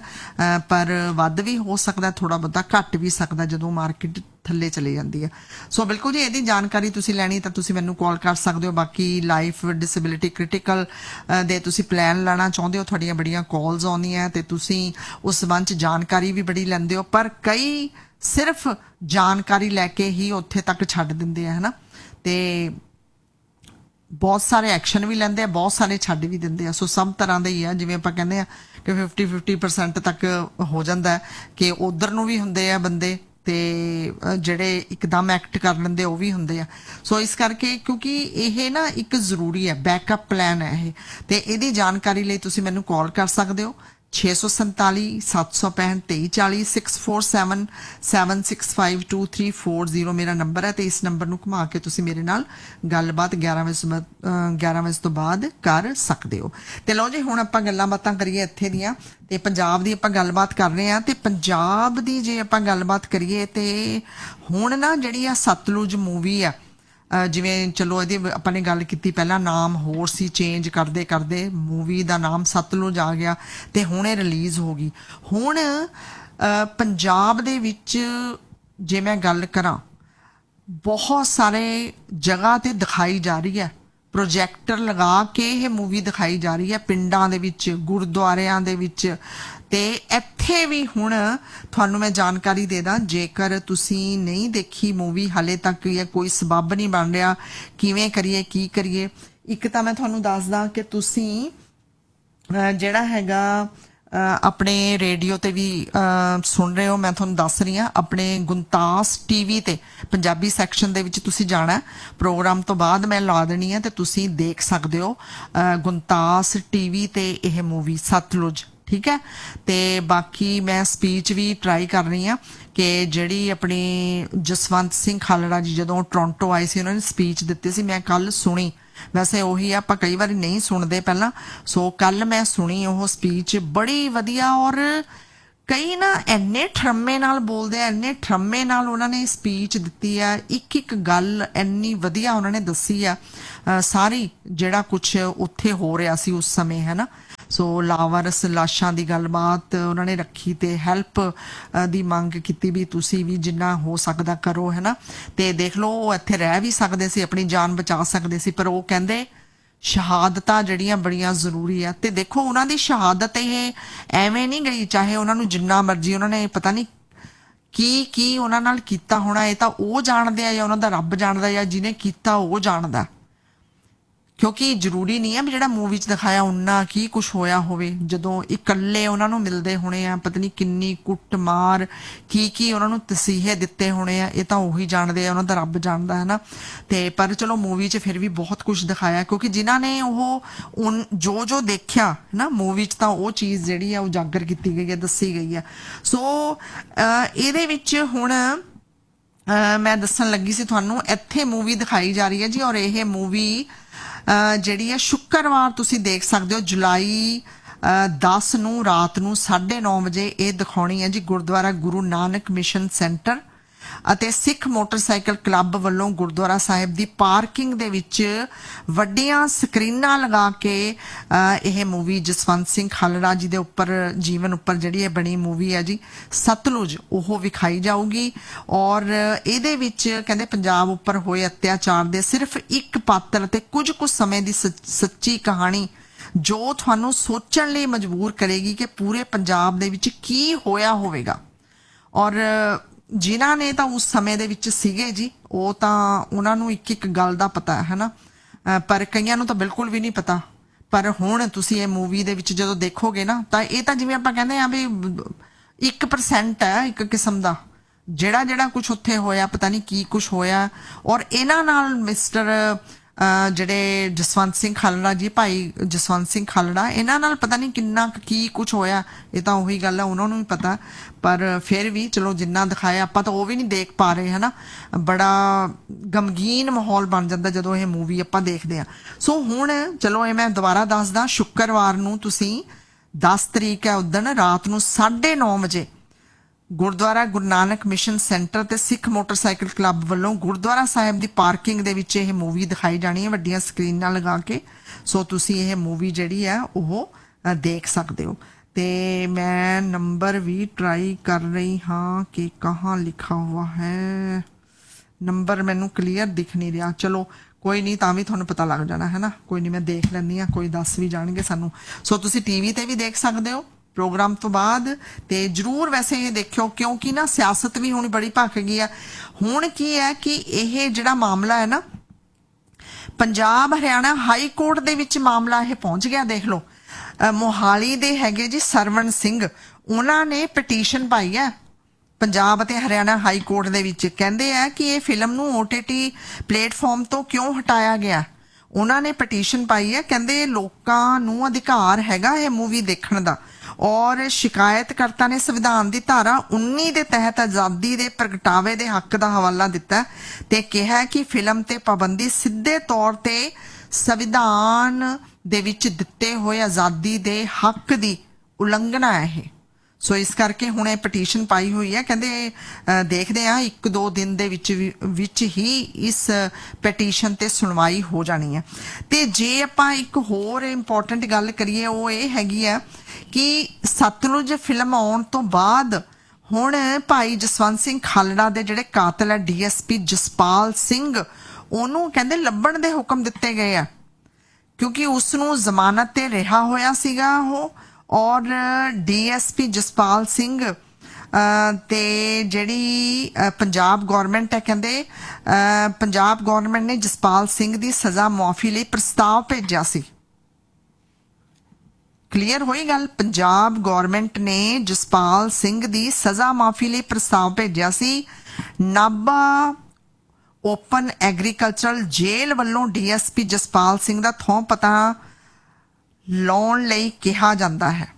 ਪਰ ਵੱਧ ਵੀ ਹੋ ਸਕਦਾ, ਥੋੜਾ ਬਹੁਤਾ ਘੱਟ ਵੀ ਸਕਦਾ ਜਦੋਂ ਮਾਰਕੀਟ ਥੱਲੇ ਚਲੀ ਜਾਂਦੀ ਹੈ। ਸੋ ਬਿਲਕੁਲ ਜੀ ਇਹਦੀ ਜਾਣਕਾਰੀ ਤੁਸੀਂ ਲੈਣੀ ਤਾਂ ਤੁਸੀਂ ਮੈਨੂੰ ਕਾਲ ਕਰ ਸਕਦੇ ਹੋ। ਬਾਕੀ ਲਾਈਫ ਡਿਸੇਬਿਲਿਟੀ ਕ੍ਰਿਟੀਕਲ ਦੇ ਤੁਸੀਂ ਪਲਾਨ ਲੈਣਾ ਚਾਹੁੰਦੇ ਹੋ, ਤੁਹਾਡੀਆਂ ਬੜੀਆਂ ਕਾਲਸ ਆਉਂਦੀਆਂ ਤੇ ਤੁਸੀਂ ਉਸ ਸੰਬੰਧ 'ਚ ਜਾਣਕਾਰੀ ਵੀ ਬੜੀ ਲੈਂਦੇ ਹੋ, ਪਰ ਕਈ ਸਿਰਫ ਜਾਣਕਾਰੀ ਲੈ ਕੇ ਹੀ ਉੱਥੇ ਤੱਕ ਛੱਡ ਦਿੰਦੇ ਆ, ਹੈ ਨਾ। ਤੇ ਬਹੁਤ ਸਾਰੇ ਐਕਸ਼ਨ ਵੀ ਲੈਂਦੇ ਆ, ਬਹੁਤ ਸਾਰੇ ਛੱਡ ਵੀ ਦਿੰਦੇ ਆ। ਸੋ ਸਭ ਤਰ੍ਹਾਂ ਦੇ ਹੀ ਆ, ਜਿਵੇਂ ਆਪਾਂ ਕਹਿੰਦੇ ਆ ਕਿ ਫਿਫਟੀ ਫਿਫਟੀ ਪਰਸੈਂਟ ਤੱਕ ਹੋ ਜਾਂਦਾ ਕਿ ਉਧਰ ਨੂੰ ਵੀ ਹੁੰਦੇ ਆ ਬੰਦੇ ਤੇ ਜਿਹੜੇ ਇੱਕਦਮ ਐਕਟ ਕਰ ਲੈਂਦੇ ਉਹ ਵੀ ਹੁੰਦੇ ਆ। ਸੋ ਇਸ ਕਰਕੇ ਕਿਉਂਕਿ ਇਹ ਨਾ ਇੱਕ ਜ਼ਰੂਰੀ ਹੈ, ਬੈਕਅਪ ਪਲਾਨ ਹੈ ਇਹ। ਤੇ ਇਹਦੀ ਜਾਣਕਾਰੀ ਲਈ ਤੁਸੀਂ ਮੈਨੂੰ ਕਾਲ ਕਰ ਸਕਦੇ ਹੋ ਛੇ ਸੌ ਸੰਤਾਲੀ ਸੱਤ ਸੌ ਪੈਂਹਠ ਤੇਈ ਚਾਲੀ six four seven seven six five two three four zero ਮੇਰਾ ਨੰਬਰ ਹੈ। ਤੇ ਇਸ ਨੰਬਰ ਨੂੰ ਘੁਮਾ ਕੇ ਤੁਸੀਂ ਮੇਰੇ ਨਾਲ ਗੱਲਬਾਤ ਗਿਆਰਾਂ ਵਜੇ ਗਿਆਰਾਂ ਵਜੇ ਤੋਂ ਬਾਅਦ ਕਰ ਸਕਦੇ ਹੋ। ਤੇ ਲਓ ਜੀ ਹੁਣ ਆਪਾਂ ਗੱਲਾਂ ਬਾਤਾਂ ਕਰੀਏ ਇੱਥੇ ਦੀਆਂ, ਤੇ ਪੰਜਾਬ ਦੀ ਆਪਾਂ ਗੱਲਬਾਤ ਕਰ ਰਹੇ ਹਾਂ। ਤੇ ਪੰਜਾਬ ਦੀ ਜੇ ਆਪਾਂ ਗੱਲਬਾਤ ਕਰੀਏ ਤੇ ਹੁਣ ਨਾ ਜਿਹੜੀ ਆ ਸਤਲੁਜ ਮੂਵੀ ਆ, ਜਿਵੇਂ ਚਲੋ ਇਹਦੀ ਆਪਾਂ ਨੇ ਗੱਲ ਕੀਤੀ ਪਹਿਲਾਂ, ਨਾਮ ਹੋਰ ਸੀ, ਚੇਂਜ ਕਰਦੇ ਕਰਦੇ ਮੂਵੀ ਦਾ ਨਾਮ ਸਤਲੁਜ ਆ ਗਿਆ ਤੇ ਹੁਣ ਇਹ ਰਿਲੀਜ਼ ਹੋ ਗਈ। ਹੁਣ ਪੰਜਾਬ ਦੇ ਵਿੱਚ ਜੇ ਮੈਂ ਗੱਲ ਕਰਾਂ, ਬਹੁਤ ਸਾਰੇ ਜਗ੍ਹਾ ਤੇ ਦਿਖਾਈ ਜਾ ਰਹੀ ਹੈ, ਪ੍ਰੋਜੈਕਟਰ ਲਗਾ ਕੇ ਇਹ ਮੂਵੀ ਦਿਖਾਈ ਜਾ ਰਹੀ ਹੈ, ਪਿੰਡਾਂ ਦੇ ਵਿੱਚ, ਗੁਰਦੁਆਰਿਆਂ ਦੇ ਵਿੱਚ। ਤੇ ਇੱਥੇ ਵੀ ਹੁਣ ਤੁਹਾਨੂੰ ਮੈਂ ਜਾਣਕਾਰੀ ਦੇ ਦਾਂ, ਜੇਕਰ ਤੁਸੀਂ ਨਹੀਂ ਦੇਖੀ ਮੂਵੀ ਹਾਲੇ ਤੱਕ ਜਾਂ ਕੋਈ ਸਬੱਬ ਨਹੀਂ ਬਣ ਰਿਹਾ ਕਿਵੇਂ ਕਰੀਏ ਕੀ ਕਰੀਏ, ਇੱਕ ਤਾਂ ਮੈਂ ਤੁਹਾਨੂੰ ਦੱਸਦਾ ਕਿ ਤੁਸੀਂ ਜਿਹੜਾ ਹੈਗਾ ਆਪਣੇ ਰੇਡੀਓ ਤੇ ਵੀ ਸੁਣ ਰਹੇ ਹੋ, ਮੈਂ ਤੁਹਾਨੂੰ ਦੱਸ ਰਹੀ ਹਾਂ ਆਪਣੇ ਗੁਣਤਾਸ ਟੀਵੀ ਤੇ ਪੰਜਾਬੀ ਸੈਕਸ਼ਨ ਦੇ ਵਿੱਚ ਤੁਸੀਂ ਜਾਣਾ, ਪ੍ਰੋਗਰਾਮ ਤੋਂ ਬਾਅਦ ਮੈਂ ਲਾ ਦੇਣੀ ਹੈ ਤੇ ਤੁਸੀਂ ਦੇਖ ਸਕਦੇ ਹੋ ਗੁਣਤਾਸ ਟੀਵੀ ਤੇ ਇਹ ਮੂਵੀ ਸਤਲੁਜ, ਠੀਕ ਹੈ। ਤੇ ਬਾਕੀ ਮੈਂ ਸਪੀਚ ਵੀ ਟਰਾਈ ਕਰ ਰਹੀ ਹਾਂ ਕਿ ਜਿਹੜੀ ਆਪਣੀ ਜਸਵੰਤ ਸਿੰਘ ਖਾਲੜਾ ਜੀ ਜਦੋਂ ਟੋਰਾਂਟੋ ਆਏ ਸੀ ਉਹਨਾਂ ਨੇ ਸਪੀਚ ਦਿੱਤੀ ਸੀ, ਮੈਂ ਕੱਲ ਸੁਣੀ। ਵੈਸੇ ਉਹੀ ਆਪਾਂ ਕਈ ਵਾਰੀ ਨਹੀਂ ਸੁਣਦੇ ਪਹਿਲਾਂ, ਸੋ ਕੱਲ ਮੈਂ ਸੁਣੀ ਉਹ ਸਪੀਚ, ਬੜੀ ਵਧੀਆ। ਔਰ ਕਈ ਨਾ ਇੰਨੇ ਠਰਮੇ ਨਾਲ ਬੋਲਦੇ ਆ, ਇੰਨੇ ਠਰਮੇ ਨਾਲ ਉਹਨਾਂ ਨੇ ਸਪੀਚ ਦਿੱਤੀ ਆ, ਇੱਕ ਇੱਕ ਗੱਲ ਇੰਨੀ ਵਧੀਆ ਉਹਨਾਂ ਨੇ ਦੱਸੀ ਆ, ਸਾਰੀ ਜਿਹੜਾ ਕੁਛ ਉੱਥੇ ਹੋ ਰਿਹਾ ਸੀ ਉਸ ਸਮੇਂ, ਹੈ ਨਾ। ਸੋ ਲਾਵਾਰਸ ਲਾਸ਼ਾਂ ਦੀ ਗੱਲਬਾਤ ਉਹਨਾਂ ਨੇ ਰੱਖੀ ਤੇ ਹੈਲਪ ਦੀ ਮੰਗ ਕੀਤੀ ਵੀ ਤੁਸੀਂ ਵੀ ਜਿੰਨਾ ਹੋ ਸਕਦਾ ਕਰੋ, ਹੈ ਨਾ। ਤੇ ਦੇਖ ਲਓ ਉਹ ਇੱਥੇ ਰਹਿ ਵੀ ਸਕਦੇ ਸੀ, ਆਪਣੀ ਜਾਨ ਬਚਾ ਸਕਦੇ ਸੀ, ਪਰ ਉਹ ਕਹਿੰਦੇ ਸ਼ਹਾਦਤਾਂ ਜਿਹੜੀਆਂ ਬੜੀਆਂ ਜ਼ਰੂਰੀ ਆ। ਤੇ ਦੇਖੋ ਉਹਨਾਂ ਦੀ ਸ਼ਹਾਦਤ ਇਹ ਐਵੇਂ ਨਹੀਂ ਗਈ, ਚਾਹੇ ਉਹਨਾਂ ਨੂੰ ਜਿੰਨਾ ਮਰਜ਼ੀ ਉਹਨਾਂ ਨੇ ਪਤਾ ਨਹੀਂ ਕੀ ਕੀ ਉਹਨਾਂ ਨਾਲ ਕੀਤਾ ਹੋਣਾ, ਇਹ ਤਾਂ ਉਹ ਜਾਣਦੇ ਆ ਜਾਂ ਉਹਨਾਂ ਦਾ ਰੱਬ ਜਾਣਦਾ ਜਾਂ ਜਿਹਨੇ ਕੀਤਾ ਉਹ ਜਾਣਦਾ, ਕਿਉਂਕਿ ਜ਼ਰੂਰੀ ਨਹੀਂ ਹੈ ਵੀ ਜਿਹੜਾ ਮੂਵੀ 'ਚ ਦਿਖਾਇਆ ਉਨਾ ਕੀ ਕੁਛ ਹੋਇਆ ਹੋਵੇ। ਜਦੋਂ ਇਕੱਲੇ ਉਹਨਾਂ ਨੂੰ ਮਿਲਦੇ ਹੋਣੇ ਆ, ਪਤਾ ਨਹੀਂ ਕਿੰਨੀ ਕੁੱਟ ਮਾਰ, ਕੀ ਕੀ ਉਹਨਾਂ ਨੂੰ ਤਸੀਹੇ ਦਿੱਤੇ ਹੋਣੇ ਆ, ਇਹ ਤਾਂ ਉਹੀ ਜਾਣਦੇ ਆ, ਉਹਨਾਂ ਦਾ ਰੱਬ ਜਾਣਦਾ, ਹੈ ਨਾ। ਤੇ ਪਰ ਚਲੋ ਮੂਵੀ 'ਚ ਫਿਰ ਵੀ ਬਹੁਤ ਕੁਛ ਦਿਖਾਇਆ, ਕਿਉਂਕਿ ਜਿਨ੍ਹਾਂ ਨੇ ਉਹ ਜੋ ਜੋ ਦੇਖਿਆ ਨਾ ਮੂਵੀ 'ਚ, ਤਾਂ ਉਹ ਚੀਜ਼ ਜਿਹੜੀ ਆ ਉਜਾਗਰ ਕੀਤੀ ਗਈ ਹੈ, ਦੱਸੀ ਗਈ ਹੈ। ਸੋ ਇਹਦੇ ਵਿੱਚ ਹੁਣ ਮੈਂ ਦੱਸਣ ਲੱਗੀ ਸੀ ਤੁਹਾਨੂੰ, ਇੱਥੇ ਮੂਵੀ ਦਿਖਾਈ ਜਾ ਰਹੀ ਹੈ ਜੀ, ਔਰ ਇਹ ਮੂਵੀ ਜਿਹੜੀ ਹੈ ਸ਼ੁੱਕਰਵਾਰ ਤੁਸੀਂ ਦੇਖ ਸਕਦੇ ਹੋ, ਜੁਲਾਈ ਦਸ ਨੂੰ ਰਾਤ ਨੂੰ ਸਾਢੇ ਨੌ ਵਜੇ ਇਹ ਦਿਖਾਉਣੀ ਹੈ ਜੀ, ਗੁਰਦੁਆਰਾ ਗੁਰੂ ਨਾਨਕ ਮਿਸ਼ਨ ਸੈਂਟਰ ਅਤੇ ਸਿੱਖ ਮੋਟਰਸਾਈਕਲ ਕਲੱਬ ਵੱਲੋਂ ਗੁਰਦੁਆਰਾ ਸਾਹਿਬ ਦੀ ਪਾਰਕਿੰਗ ਦੇ ਵਿੱਚ ਵੱਡੀਆਂ ਸਕਰੀਨਾਂ ਲਗਾ ਕੇ ਇਹ ਮੂਵੀ ਜਸਵੰਤ ਸਿੰਘ ਖਾਲੜਾ ਜੀ ਦੇ ਉੱਪਰ, ਜੀਵਨ ਉੱਪਰ ਜਿਹੜੀ ਇਹ ਬਣੀ ਮੂਵੀ ਹੈ ਜੀ ਸਤਲੁਜ, ਉਹ ਵਿਖਾਈ ਜਾਊਗੀ। ਔਰ ਇਹਦੇ ਵਿੱਚ ਕਹਿੰਦੇ ਪੰਜਾਬ ਉੱਪਰ ਹੋਏ ਅਤਿਆਚਾਰ ਦੇ ਸਿਰਫ ਇੱਕ ਪਾਤਰ ਅਤੇ ਕੁਝ ਕੁ ਸਮੇਂ ਦੀ ਸੱਚੀ ਕਹਾਣੀ ਜੋ ਤੁਹਾਨੂੰ ਸੋਚਣ ਲਈ ਮਜਬੂਰ ਕਰੇਗੀ ਕਿ ਪੂਰੇ ਪੰਜਾਬ ਦੇ ਵਿੱਚ ਕੀ ਹੋਇਆ ਹੋਵੇਗਾ। ਔਰ ਜਿਨ੍ਹਾਂ ਨੇ ਤਾਂ ਉਸ ਸਮੇਂ ਦੇ ਵਿੱਚ ਸੀਗੇ ਜੀ, ਉਹ ਤਾਂ ਉਹਨਾਂ ਨੂੰ ਇੱਕ ਇੱਕ ਗੱਲ ਦਾ ਪਤਾ ਹੈ ਨਾ, ਪਰ ਕਈਆਂ ਨੂੰ ਤਾਂ ਬਿਲਕੁਲ ਵੀ ਨਹੀਂ ਪਤਾ। ਪਰ ਹੁਣ ਤੁਸੀਂ ਇਹ ਮੂਵੀ ਦੇ ਵਿੱਚ ਜਦੋਂ ਦੇਖੋਗੇ ਨਾ, ਤਾਂ ਇਹ ਤਾਂ ਜਿਵੇਂ ਆਪਾਂ ਕਹਿੰਦੇ ਆ ਵੀ ਇੱਕ ਪਰਸੈਂਟ ਹੈ ਇੱਕ ਕਿਸਮ ਦਾ, ਜਿਹੜਾ ਜਿਹੜਾ ਕੁਛ ਉੱਥੇ ਹੋਇਆ, ਪਤਾ ਨਹੀਂ ਕੀ ਕੁਛ ਹੋਇਆ। ਔਰ ਇਹਨਾਂ ਨਾਲ ਮਿਸਟਰ ਜਿਹੜੇ ਜਸਵੰਤ ਸਿੰਘ ਖਾਲੜਾ ਜੀ, ਭਾਈ ਜਸਵੰਤ ਸਿੰਘ ਖਾਲੜਾ, ਇਹਨਾਂ ਨਾਲ ਪਤਾ ਨਹੀਂ ਕਿੰਨਾ ਕੀ ਕੁਛ ਹੋਇਆ, ਇਹ ਤਾਂ ਉਹੀ ਗੱਲ ਹੈ, ਉਹਨਾਂ ਨੂੰ ਵੀ ਪਤਾ। ਪਰ ਫਿਰ ਵੀ ਚਲੋ ਜਿੰਨਾ ਦਿਖਾਇਆ ਆਪਾਂ ਤਾਂ ਉਹ ਵੀ ਨਹੀਂ ਦੇਖ ਪਾ ਰਹੇ, ਹੈ ਨਾ। ਬੜਾ ਗਮਗੀਨ ਮਾਹੌਲ ਬਣ ਜਾਂਦਾ ਜਦੋਂ ਇਹ ਮੂਵੀ ਆਪਾਂ ਦੇਖਦੇ ਹਾਂ। ਸੋ ਹੁਣ ਚਲੋ ਇਹ ਮੈਂ ਦੁਬਾਰਾ ਦੱਸਦਾ, ਸ਼ੁੱਕਰਵਾਰ ਨੂੰ ਤੁਸੀਂ ਦਸ ਤਰੀਕ ਹੈ ਉਦਣ ਰਾਤ ਨੂੰ ਸਾਢੇ ਨੌ ਵਜੇ ਗੁਰਦੁਆਰਾ ਗੁਰੂ ਨਾਨਕ ਮਿਸ਼ਨ ਸੈਂਟਰ ਤੇ ਸਿੱਖ ਮੋਟਰਸਾਈਕਲ ਕਲੱਬ ਵੱਲੋਂ ਗੁਰਦੁਆਰਾ ਸਾਹਿਬ ਦੀ ਪਾਰਕਿੰਗ ਦੇ ਵਿੱਚ ਇਹ ਮੂਵੀ ਦਿਖਾਈ ਜਾਣੀ ਹੈ, ਵੱਡੀਆਂ ਸਕਰੀਨਾਂ ਲਗਾ ਕੇ। ਸੋ ਤੁਸੀਂ ਇਹ ਮੂਵੀ ਜਿਹੜੀ ਹੈ ਉਹ ਦੇਖ ਸਕਦੇ ਹੋ। ਤੇ ਮੈਂ ਨੰਬਰ ਵੀ ਟਰਾਈ ਕਰ ਰਹੀ ਹਾਂ ਕਿ ਕਹਾਂ ਲਿਖਾ ਹੁਆ ਹੈ, ਨੰਬਰ ਮੈਨੂੰ ਕਲੀਅਰ ਦਿਖ ਨਹੀਂ ਰਿਹਾ। ਚਲੋ ਕੋਈ ਨਹੀਂ, ਤਾਂ ਵੀ ਤੁਹਾਨੂੰ ਪਤਾ ਲੱਗ ਜਾਣਾ, ਹੈ ਨਾ। ਕੋਈ ਨਹੀਂ, ਮੈਂ ਦੇਖ ਲੈਂਦੀ ਹਾਂ, ਕੋਈ ਦੱਸ ਵੀ ਜਾਣਗੇ ਸਾਨੂੰ। ਸੋ ਤੁਸੀਂ ਟੀਵੀ ਤੇ ਵੀ ਦੇਖ ਸਕਦੇ ਹੋ ਪ੍ਰੋਗਰਾਮ ਤੋਂ ਬਾਅਦ, ਤੇ ਜ਼ਰੂਰ ਵੈਸੇ ਇਹ ਦੇਖਿਓ, ਕਿਉਂਕਿ ਨਾ ਸਿਆਸਤ ਵੀ ਹੁਣ ਬੜੀ ਭਖ ਗਈ ਆ। ਹੁਣ ਕੀ ਹੈ ਕਿ ਇਹ ਜਿਹੜਾ ਮਾਮਲਾ ਹੈ ਨਾ, ਪੰਜਾਬ ਹਰਿਆਣਾ ਹਾਈ ਕੋਰਟ ਦੇ ਵਿੱਚ ਮਾਮਲਾ ਇਹ ਪਹੁੰਚ ਗਿਆ। ਦੇਖ ਲਓ, ਮੋਹਾਲੀ ਦੇ ਹੈਗੇ ਜੀ ਸਰਵਣ ਸਿੰਘ, ਉਹਨਾਂ ਨੇ ਪਟੀਸ਼ਨ ਪਾਈ ਹੈ ਪੰਜਾਬ ਅਤੇ ਹਰਿਆਣਾ ਹਾਈ ਕੋਰਟ ਦੇ ਵਿੱਚ। ਕਹਿੰਦੇ ਆ ਕਿ ਇਹ ਫਿਲਮ ਨੂੰ ਓਟੀਟੀ ਪਲੇਟਫਾਰਮ ਤੋਂ ਕਿਉਂ ਹਟਾਇਆ ਗਿਆ। ਉਹਨਾਂ ਨੇ ਪਟੀਸ਼ਨ ਪਾਈ ਹੈ, ਕਹਿੰਦੇ ਲੋਕਾਂ ਨੂੰ ਅਧਿਕਾਰ ਹੈਗਾ ਇਹ ਮੂਵੀ ਦੇਖਣ ਦਾ, ਔਰ ਸ਼ਿਕਾਇਤਕਰਤਾ ਨੇ ਸੰਵਿਧਾਨ ਦੀ ਧਾਰਾ ਉੱਨੀ ਦੇ ਤਹਿਤ ਆਜ਼ਾਦੀ ਦੇ ਪ੍ਰਗਟਾਵੇ ਦੇ ਹੱਕ ਦਾ ਹਵਾਲਾ ਦਿੱਤਾ ਤੇ ਕਿਹਾ ਕਿ ਫਿਲਮ ਤੇ ਪਾਬੰਦੀ ਸਿੱਧੇ ਤੌਰ ਤੇ ਸੰਵਿਧਾਨ ਦੇ ਵਿੱਚ ਦਿੱਤੇ ਹੋਏ ਆਜ਼ਾਦੀ ਦੇ ਹੱਕ ਦੀ ਉਲੰਘਣਾ ਹੈ ਇਹ। ਸੋ ਇਸ ਕਰਕੇ ਹੁਣ ਇਹ ਪਟੀਸ਼ਨ ਪਾਈ ਹੋਈ ਹੈ। ਕਹਿੰਦੇ ਦੇਖਦੇ ਆ ਇੱਕ ਦੋ ਦਿਨ ਦੇ ਵਿੱਚ ਵਿੱਚ ਹੀ ਇਸ ਪਟੀਸ਼ਨ ਤੇ ਸੁਣਵਾਈ ਹੋ ਜਾਣੀ ਹੈ। ਤੇ ਜੇ ਆਪਾਂ ਇੱਕ ਹੋਰ ਇੰਪੋਰਟੈਂਟ ਗੱਲ ਕਰੀਏ, ਉਹ ਇਹ ਹੈਗੀ ਆ ਕਿ ਸਤਲੁਜ ਫਿਲਮ ਆਉਣ ਤੋਂ ਬਾਅਦ ਹੁਣ ਭਾਈ ਜਸਵੰਤ ਸਿੰਘ ਖਾਲੜਾ ਦੇ ਜਿਹੜੇ ਕਾਤਲ ਹੈ ਡੀਐਸਪੀ ਜਸਪਾਲ ਸਿੰਘ, ਉਹਨੂੰ ਕਹਿੰਦੇ ਲੱਭਣ ਦੇ ਹੁਕਮ ਦਿੱਤੇ ਗਏ ਆ, ਕਿਉਂਕਿ ਉਸ ਨੂੰ ਜ਼ਮਾਨਤ ਤੇ ਰਿਹਾ ਹੋਇਆ ਸੀਗਾ ਉਹ। ਔਰ ਡੀਐਸਪੀ ਜਸਪਾਲ ਸਿੰਘ ਤੇ ਜਿਹੜੀ ਪੰਜਾਬ ਗੌਰਮੈਂਟ ਹੈ, ਕਹਿੰਦੇ ਪੰਜਾਬ ਗੌਰਮੈਂਟ ਨੇ ਜਸਪਾਲ ਸਿੰਘ ਦੀ ਸਜ਼ਾ ਮੁਆਫੀ ਲਈ ਪ੍ਰਸਤਾਵ ਭੇਜਿਆ ਸੀ। ਕਲੀਅਰ ਹੋਈ ਗੱਲ। ਪੰਜਾਬ ਗੌਰਮੈਂਟ ਨੇ ਜਸਪਾਲ ਸਿੰਘ ਦੀ ਸਜ਼ਾ ਮਾਫੀ ਲਈ ਪ੍ਰਸਤਾਵ ਭੇਜਿਆ ਸੀ। ਨਾਭਾ ਓਪਨ ਐਗਰੀਕਲਚਰਲ ਜੇਲ੍ਹ ਵੱਲੋਂ ਡੀਐਸਪੀ ਜਸਪਾਲ ਸਿੰਘ ਦਾ ਥਹੁੰ ਪਤਾ ਲਾਉਣ ਲਈ ਕਿਹਾ ਜਾਂਦਾ ਹੈ।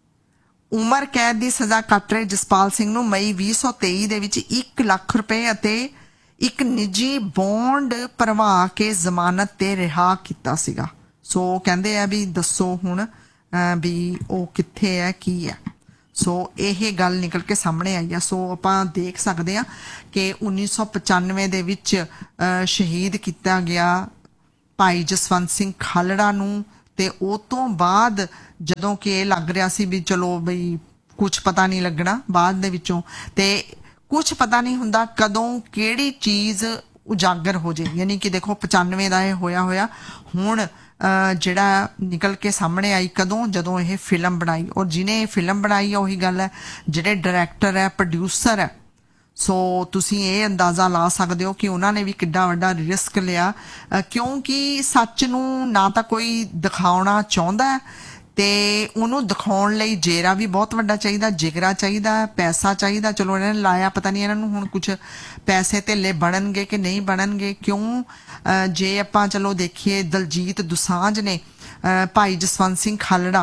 ਉਮਰ ਕੈਦ ਦੀ ਸਜ਼ਾ ਕੱਟ ਰਹੇ ਜਸਪਾਲ ਸਿੰਘ ਨੂੰ ਮਈ ਵੀਹ ਸੌ ਤੇਈ ਦੇ ਵਿੱਚ ਇੱਕ ਲੱਖ ਰੁਪਏ ਅਤੇ ਇੱਕ ਨਿੱਜੀ ਬੌਂਡ ਭਰਵਾ ਕੇ ਜ਼ਮਾਨਤ ਤੇ ਰਿਹਾ ਕੀਤਾ ਸੀਗਾ। ਸੋ ਕਹਿੰਦੇ ਆ ਵੀ ਦੱਸੋ ਹੁਣ ਵੀ ਉਹ ਕਿੱਥੇ ਹੈ, ਕੀ ਹੈ। ਸੋ ਇਹ ਗੱਲ ਨਿਕਲ ਕੇ ਸਾਹਮਣੇ ਆਈ ਆ। ਸੋ ਆਪਾਂ ਦੇਖ ਸਕਦੇ ਹਾਂ ਕਿ ਉੱਨੀ ਸੌ ਪਚਾਨਵੇਂ ਦੇ ਵਿੱਚ ਸ਼ਹੀਦ ਕੀਤਾ ਗਿਆ ਭਾਈ ਜਸਵੰਤ ਸਿੰਘ ਖਾਲੜਾ ਨੂੰ, ਤੇ ਉਹ ਤੋਂ ਬਾਅਦ ਜਦੋਂ ਕਿ ਇਹ ਲੱਗ ਰਿਹਾ ਸੀ ਵੀ ਚਲੋ ਬਈ ਕੁਛ ਪਤਾ ਨਹੀਂ ਲੱਗਣਾ ਬਾਅਦ ਦੇ ਵਿੱਚੋਂ, ਤੇ ਕੁਛ ਪਤਾ ਨਹੀਂ ਹੁੰਦਾ ਕਦੋਂ ਕਿਹੜੀ ਚੀਜ਼ ਉਜਾਗਰ ਹੋ ਜੇ। ਯਾਨੀ ਕਿ ਦੇਖੋ ਪਚਾਨਵੇਂ ਦਾ ਇਹ ਹੋਇਆ ਹੋਇਆ ਹੁਣ ਜਿਹੜਾ ਨਿਕਲ ਕੇ ਸਾਹਮਣੇ ਆਈ ਕਦੋਂ, ਜਦੋਂ ਇਹ ਫਿਲਮ ਬਣਾਈ। ਔਰ ਜਿਹਨੇ ਇਹ ਫਿਲਮ ਬਣਾਈ ਹੈ ਉਹੀ ਗੱਲ ਹੈ, ਜਿਹੜੇ ਡਾਇਰੈਕਟਰ ਹੈ, ਪ੍ਰੋਡਿਊਸਰ ਹੈ। ਸੋ ਤੁਸੀਂ ਇਹ ਅੰਦਾਜ਼ਾ ਲਾ ਸਕਦੇ ਹੋ ਕਿ ਉਹਨਾਂ ਨੇ ਵੀ ਕਿੱਡਾ ਵੱਡਾ ਰਿਸਕ ਲਿਆ, ਕਿਉਂਕਿ ਸੱਚ ਨੂੰ ਨਾ ਤਾਂ ਕੋਈ ਦਿਖਾਉਣਾ ਚਾਹੁੰਦਾ ਤੇ ਉਹਨੂੰ ਦਿਖਾਉਣ ਲਈ ਜੇਰਾ ਵੀ ਬਹੁਤ ਵੱਡਾ ਚਾਹੀਦਾ, ਜਿਗਰਾ ਚਾਹੀਦਾ, ਪੈਸਾ ਚਾਹੀਦਾ। ਚਲੋ ਇਹਨਾਂ ਨੇ ਲਾਇਆ, ਪਤਾ ਨਹੀਂ ਇਹਨਾਂ ਨੂੰ ਹੁਣ ਕੁਝ ਪੈਸੇ ਧੇਲੇ ਬਣਨਗੇ ਕਿ ਨਹੀਂ ਬਣਨਗੇ। ਕਿਉਂ ਜੇ ਆਪਾਂ ਚਲੋ ਦੇਖੀਏ ਦਲਜੀਤ ਦੋਸਾਂਝ ਨੇ ਭਾਈ ਜਸਵੰਤ ਸਿੰਘ ਖਾਲੜਾ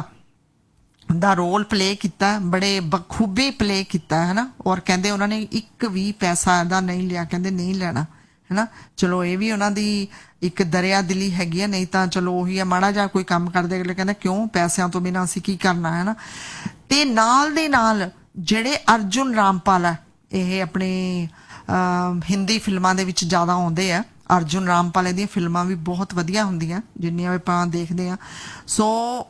ਦਾ ਰੋਲ ਪਲੇ ਕੀਤਾ, ਬੜੇ ਬਖੂਬੀ ਪਲੇ ਕੀਤਾ ਹੈ ਨਾ। ਔਰ ਕਹਿੰਦੇ ਉਹਨਾਂ ਨੇ ਇੱਕ ਵੀ ਪੈਸਾ ਇਹਦਾ ਨਹੀਂ ਲਿਆ, ਕਹਿੰਦੇ ਨਹੀਂ ਲੈਣਾ ਹੈ ਨਾ। ਚਲੋ ਇਹ ਵੀ ਉਹਨਾਂ ਦੀ ਇੱਕ ਦਰਿਆ ਦਿਲੀ ਹੈਗੀ ਆ, ਨਹੀਂ ਤਾਂ ਚਲੋ ਉਹੀ ਆ ਮਾੜਾ ਜਿਹਾ ਕੋਈ ਕੰਮ ਕਰਦੇ ਅਗਲੇ ਕਹਿੰਦਾ ਕਿਉਂ ਪੈਸਿਆਂ ਤੋਂ ਬਿਨਾਂ ਅਸੀਂ ਕੀ ਕਰਨਾ ਹੈ ਨਾ। ਤੇ ਨਾਲ ਦੇ ਨਾਲ ਜਿਹੜੇ ਅਰਜੁਨ ਰਾਮਪਾਲ ਹੈ, ਇਹ ਆਪਣੇ ਹਿੰਦੀ ਫਿਲਮਾਂ ਦੇ ਵਿੱਚ ਜ਼ਿਆਦਾ ਆਉਂਦੇ ਆ। ਅਰਜੁਨ ਰਾਮਪਾਲ ਦੀਆਂ ਫਿਲਮਾਂ ਵੀ ਬਹੁਤ ਵਧੀਆ ਹੁੰਦੀਆਂ ਜਿੰਨੀਆਂ ਆਪਾਂ ਦੇਖਦੇ ਹਾਂ। ਸੋ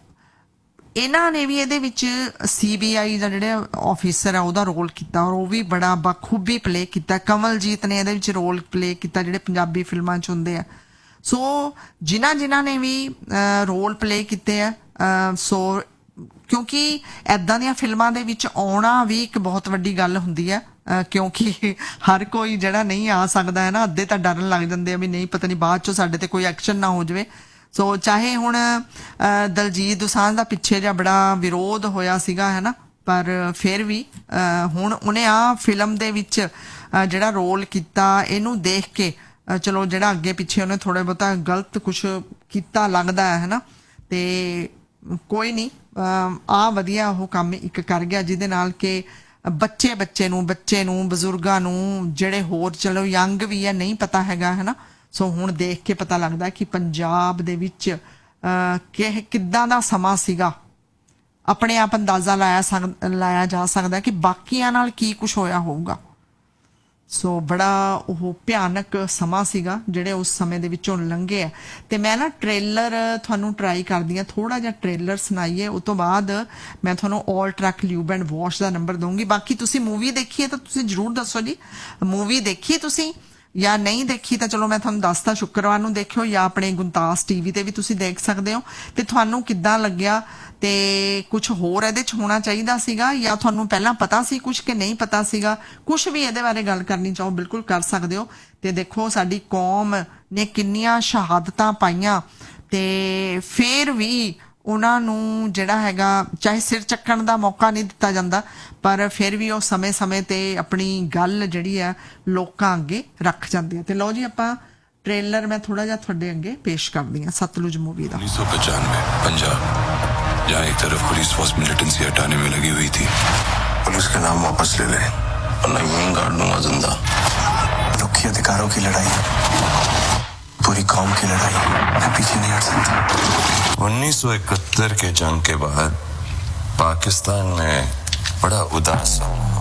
ਇਹਨਾਂ ਨੇ ਵੀ ਇਹਦੇ ਵਿੱਚ ਸੀ ਬੀ ਆਈ ਦਾ ਜਿਹੜਾ ਆਫਿਸਰ ਆ ਉਹਦਾ ਰੋਲ ਕੀਤਾ, ਔਰ ਉਹ ਵੀ ਬੜਾ ਬਖੂਬੀ ਪਲੇ ਕੀਤਾ। ਕਮਲਜੀਤ ਨੇ ਇਹਦੇ ਵਿੱਚ ਰੋਲ ਪਲੇ ਕੀਤਾ ਜਿਹੜੇ ਪੰਜਾਬੀ ਫਿਲਮਾਂ 'ਚ ਹੁੰਦੇ ਆ। ਸੋ ਜਿਨ੍ਹਾਂ ਜਿਨ੍ਹਾਂ ਨੇ ਵੀ ਰੋਲ ਪਲੇ ਕੀਤੇ ਆ, ਸੋ ਕਿਉਂਕਿ ਇੱਦਾਂ ਦੀਆਂ ਫਿਲਮਾਂ ਦੇ ਵਿੱਚ ਆਉਣਾ ਵੀ ਇੱਕ ਬਹੁਤ ਵੱਡੀ ਗੱਲ ਹੁੰਦੀ ਹੈ, ਕਿਉਂਕਿ ਹਰ ਕੋਈ ਜਿਹੜਾ ਨਹੀਂ ਆ ਸਕਦਾ ਹੈ ਨਾ, ਅੱਧੇ ਤਾਂ ਡਰਨ ਲੱਗ ਜਾਂਦੇ ਆ ਵੀ ਨਹੀਂ ਪਤਾ ਨਹੀਂ ਬਾਅਦ 'ਚੋਂ ਸਾਡੇ ਤੇ ਕੋਈ ਐਕਸ਼ਨ ਨਾ ਹੋ ਜਾਵੇ। ਸੋ ਚਾਹੇ ਹੁਣ ਦਲਜੀਤ ਦੋਸਾਂਝ ਦਾ ਪਿੱਛੇ ਜਿਹਾ ਬੜਾ ਵਿਰੋਧ ਹੋਇਆ ਸੀਗਾ ਹੈ ਨਾ, ਪਰ ਫਿਰ ਵੀ ਹੁਣ ਉਹਨੇ ਆ ਫਿਲਮ ਦੇ ਵਿੱਚ ਜਿਹੜਾ ਰੋਲ ਕੀਤਾ, ਇਹਨੂੰ ਦੇਖ ਕੇ ਚਲੋ ਜਿਹੜਾ ਅੱਗੇ ਪਿੱਛੇ ਉਹਨੇ ਥੋੜਾ ਬਹੁਤਾ ਗਲਤ ਕੁਛ ਕੀਤਾ ਲੱਗਦਾ ਹੈ ਨਾ, ਤੇ ਕੋਈ ਨਹੀਂ ਆ ਵਧੀਆ ਉਹ ਕੰਮ ਇੱਕ ਕਰ ਗਿਆ ਜਿਹਦੇ ਨਾਲ ਕਿ ਬੱਚੇ ਬੱਚੇ ਨੂੰ ਬੱਚੇ ਨੂੰ ਬਜ਼ੁਰਗਾਂ ਨੂੰ ਜਿਹੜੇ ਹੋਰ ਚਲੋ ਯੰਗ ਵੀ ਹੈ ਨਹੀਂ ਪਤਾ ਹੈਗਾ ਹੈ ਨਾ। ਸੋ ਹੁਣ ਦੇਖ ਕੇ ਪਤਾ ਲੱਗਦਾ ਕਿ ਪੰਜਾਬ ਦੇ ਵਿੱਚ ਕਿ ਕਿੱਦਾਂ ਦਾ ਸਮਾਂ ਸੀਗਾ। ਆਪਣੇ ਆਪ ਅੰਦਾਜ਼ਾ ਲਾਇਆ ਸਕ ਲਾਇਆ ਜਾ ਸਕਦਾ ਕਿ ਬਾਕੀਆਂ ਨਾਲ ਕੀ ਕੁਛ ਹੋਇਆ ਹੋਊਗਾ। ਸੋ ਬੜਾ ਉਹ ਭਿਆਨਕ ਸਮਾਂ ਸੀਗਾ ਜਿਹੜੇ ਉਸ ਸਮੇਂ ਦੇ ਵਿੱਚੋਂ ਲੰਘੇ ਆ। ਤੇ ਮੈਂ ਨਾ ਟ੍ਰੇਲਰ ਤੁਹਾਨੂੰ ਟਰਾਈ ਕਰਦੀ ਹਾਂ, ਥੋੜਾ ਜਿਹਾ ਟ੍ਰੇਲਰ ਸੁਣਾਈਏ, ਉਸ ਤੋਂ ਬਾਅਦ ਮੈਂ ਤੁਹਾਨੂੰ ਆਲ track lube and wash the number ਦਊਂਗੀ। ਬਾਕੀ ਤੁਸੀਂ ਮੂਵੀ ਦੇਖੀ ਹੈ ਤਾਂ ਤੁਸੀਂ ਜ਼ਰੂਰ ਦੱਸੋ ਜੀ, ਮੂਵੀ ਦੇਖੀ ਤੁਸੀਂ ਜਾਂ ਨਹੀਂ ਦੇਖੀ ਤਾਂ ਚਲੋ ਮੈਂ ਤੁਹਾਨੂੰ ਦੱਸਦਾ, ਸ਼ੁੱਕਰਵਾਰ ਨੂੰ ਦੇਖਿਓ ਜਾਂ ਆਪਣੇ ਗੁੰਤਾਸ ਟੀਵੀ ਤੇ ਵੀ ਤੁਸੀਂ ਦੇਖ ਸਕਦੇ ਹੋ। ਤੇ ਤੁਹਾਨੂੰ ਕਿੱਦਾਂ ਲੱਗਿਆ ਤੇ ਕੁਝ ਹੋਰ ਇਹਦੇ 'ਚ ਹੋਣਾ ਚਾਹੀਦਾ ਸੀਗਾ ਜਾਂ ਤੁਹਾਨੂੰ ਪਹਿਲਾਂ ਪਤਾ ਸੀ ਕੁਝ ਕਿ ਨਹੀਂ ਪਤਾ ਸੀਗਾ, ਕੁਝ ਵੀ ਇਹਦੇ ਬਾਰੇ ਗੱਲ ਕਰਨੀ ਚਾਹੋ ਬਿਲਕੁਲ ਕਰ ਸਕਦੇ ਹੋ। ਤੇ ਦੇਖੋ ਸਾਡੀ ਕੌਮ ਨੇ ਕਿੰਨੀਆਂ ਸ਼ਹਾਦਤਾਂ ਪਾਈਆਂ ਤੇ ਫਿਰ ਵੀ ਉਹਨਾਂ ਨੂੰ ਜਿਹੜਾ ਹੈਗਾ ਚਾਹੇ ਸਿਰ ਚੱਕਣ ਦਾ ਮੌਕਾ ਨਹੀਂ ਦਿੱਤਾ ਜਾਂਦਾ, ਪਰ ਫਿਰ ਵੀ ਉਹ ਸਮੇਂ-ਸਮੇਂ ਤੇ ਆਪਣੀ ਗੱਲ ਜਿਹੜੀ ਆ ਲੋਕਾਂ ਅੱਗੇ ਰੱਖ ਜਾਂਦੇ ਆ। ਤੇ ਲਓ ਜੀ ਆਪਾਂ ट्रेलर मैं थोड़ा जा थोड़े अगे पेश कर दी सतलुज मूवी का। उन्नीस सौ पचानवे पंजाब, जहाँ एक तरफ पुलिस फोर्स मिलिटेंसी हटाने में लगी हुई थी। पुलिस का नाम वापस ले ले वरना यूं गाड़ दूंगा जिंदा। मुख्य अधिकारों की लड़ाई, पूरी कौम की लड़ाई, मैं पीछे नहीं हट सकता। उन्नीस सौ इकहत्तर के जंग के बाद पाकिस्तान में बड़ा उदास